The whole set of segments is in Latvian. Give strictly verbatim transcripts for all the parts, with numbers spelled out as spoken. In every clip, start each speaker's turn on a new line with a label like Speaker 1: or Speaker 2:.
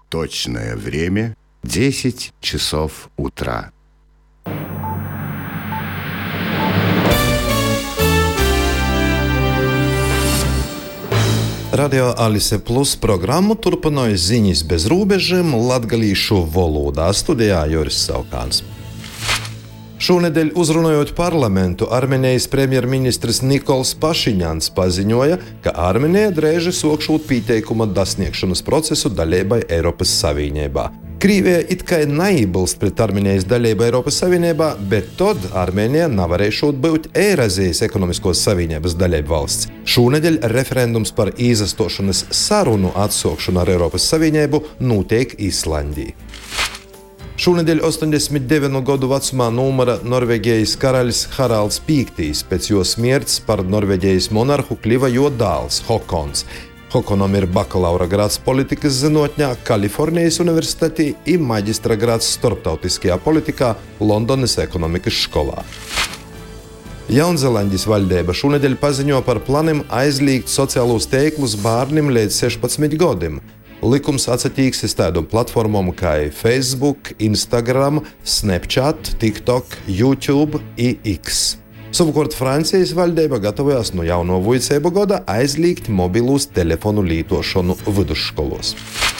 Speaker 1: Точное время – десять часов утра.
Speaker 2: Radio Alise Plus programmu turpināja ziņas bez robežām latgalīšu valodā. Studijā Juris Saukāns. Šonedēļ uzrunājot parlamentu, Armēnijas premjerministrs Nikols Pašiņans paziņoja, ka Armēnija drēži sokšot pieteikuma dasniegšanas procesu dalībai Eiropas Savienībā. Krīvija it kā neiebilst pret Armēnijas dalību Eiropas Savienībā, bet tad Armēnija nevarēšot būt Eirazijas ekonomiskos savienības dalību valsts. Šonedēļ referendums par izastošanas sarunu atsokšanu ar Eiropas Savienību notiek Islandijā. Šonedēļ ostoņdesmit deviņu gadu vecumā numura Norvēģijas karalis Haralds Pīktīs. Pēc jo smierts par Norvēģijas monarhu kļuva jo dēls Hokons. Hokonam ir bakalaura grāds politikas zinātņā Kalifornijas universitātī un maģistra grāds starptautiskajā politikā Londonas ekonomikas skolā. Jaunzēlandijas valdība šonedēļ paziņo par planiem aizliegt sociālos tīklus bērniem līdz sešpadsmit gadiem. Likums atsatīksies tādām platformām kā Facebook, Instagram, Snapchat, TikTok, YouTube un X. Savukārt Francijas valdība gatavojas no jauno vuicēbu gada aizliegt mobilūs telefonu lietošanu vidusskolos.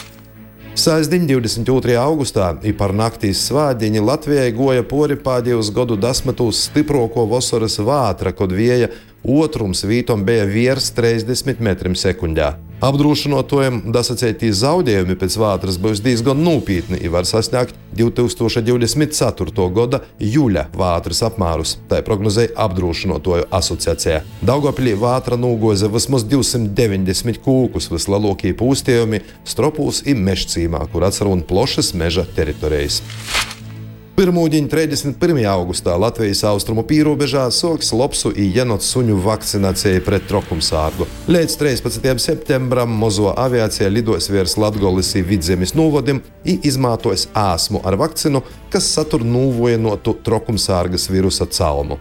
Speaker 2: Sēsdiņ divdesmit otrajā augustā i par naktīs svādiņi Latvijai goja pori pēdējos gadu desmitos stiprāko vasaras vātra, kad vieja otrums vītom bija virs trīsdesmit metriem sekundē. Apdrošinotojiem dasacētīs zaudējumi pēc vātras būs diezgan nopietni i var sasniegt divi tūkstoši divdesmit ceturtā gada jūļa vātras apmērus, tā prognozēja apdrošinotoju asociācija. Daugavpilī vātra nūgoza vismaz divsimt deviņdesmit kūkus, vislielākie pūstījumi Stropūs i Mežcīmā, kur atsarun plošas meža teritorijas. Pirmūdiņ trīsdesmit pirmajā augustā Latvijas austrumu pīrobežā soks lopsu i jenot suņu vakcinācija pret trokumsārgu. Līdz trīspadsmitajam septembram mozo aviācija lidos virs Latgoles i Vidzemes novadim i izmantos āsmu ar vakcinu, kas satur nūvojenotu trokumsārgas virusa calmu.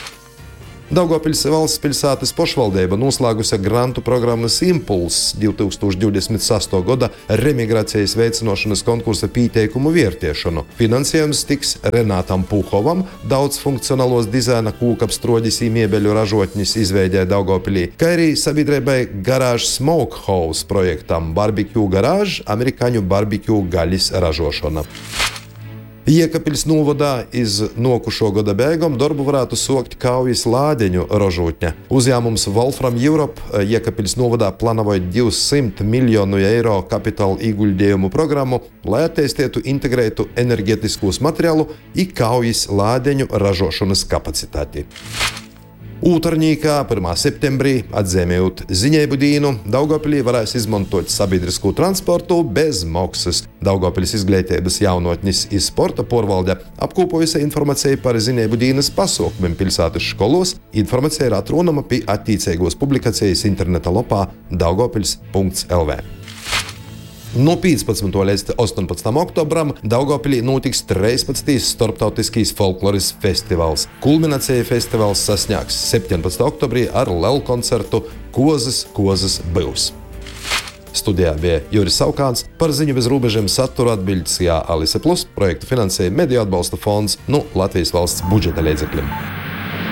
Speaker 2: Daugavpils valsts pilsētas pašvaldība noslēgusi grantu programmas Impulss divi tūkstoši divdesmit sestā gada remigrācijas veicināšanas konkursa pieteikumu vērtēšanu. Finansējums tiks Renātam Puhovam, daudzfunkcionālos dizaina kūkapstroģis i miebeļu ražotņis izveidē Daugavpilī, kā arī sabiedrībai Garage Smokehouse projektam Barbecue Garage, amerikāņu barbecue gaļas ražošana. Jēkabpils novadā iz nokušo gada beigām darbu varētu sokt Kaujas lādeņu ražotņa. Uzņēmums Wolfram Europe Jēkabpils novadā plānoja divsimt miljonu eiro kapitāla ieguldījumu programmu, lai attīstītu integrētu enerģetiskos materiālu i Kaujas lādeņu ražošanas kapacitāti. Ūtarnīkā pirmā septembrī, atzīmējot ziņēbu dienu, Daugavpilī varēs izmantot sabiedrisko transportu bez maksas. Daugavpilis izglītības jaunotnis i sporta porvalde apkopojusi informāciju par ziņēbu dienas pasaukumiem pilsētas skolos. Informācija ir atrodama pie attiecīgos publikācijas interneta lapā daugavpils punkts l v. No piecpadsmitā līdz astoņpadsmitam oktobram Daugavpilī notiks trīspadsmitais starptautiskais folkloras festivāls. Kulminācija festivāls sasniegs septiņpadsmitā oktobrī ar lielu koncertu Kozas, kozas byus. Studijā bija Juris Saukāns, par ziņu bez robežiem saturu atbiļdis Alise Plus, projektu finansēja Mediju atbalsta fonds no Latvijas valsts budžeta līdzekļiem.